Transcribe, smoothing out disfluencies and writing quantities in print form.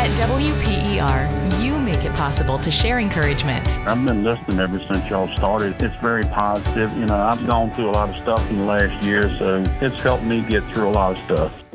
At WPER, you make it possible to share encouragement. I've been listening ever since y'all started. It's very positive. I've gone through a lot of stuff in the last year, so it's helped me get through a lot of stuff.